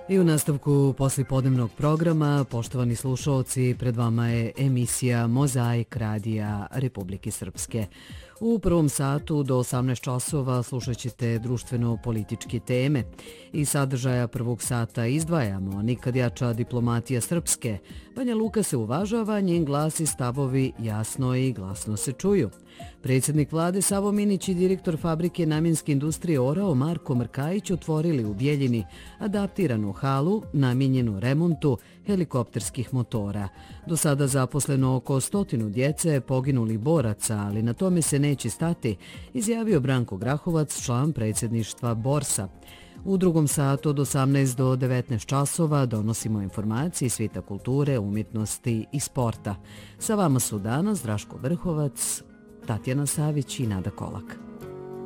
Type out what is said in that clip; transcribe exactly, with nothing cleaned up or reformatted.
I u nastavku poslijepodnevnog programa, poštovani slušalci, pred vama je emisija Mozaik Radija Republike Srpske. U prvom satu do osamnaest časova slušat ćete društveno-političke teme. Iz sadržaja prvog sata izdvajamo nikad jača diplomatija Srpske. Banja Luka se uvažava, njen glas i stavovi jasno i glasno se čuju. Predsjednik vlade Savo Minić i direktor fabrike namjenske industrije Orao Marko Mrkajić otvorili u Bjeljini adaptiranu halu namijenjenu remontu helikopterskih motora. Do sada zaposleno oko stotinu djece poginulih boraca, ali na tome se neće stati, izjavio Branko Grahovac, član predsjedništva Borsa. U drugom satu od osamnaest do devetnaest časova donosimo informacije iz svijeta kulture, umjetnosti i sporta. Sa vama su danas Draško Vrhovac, Tatjana Savić i Nada Kolak.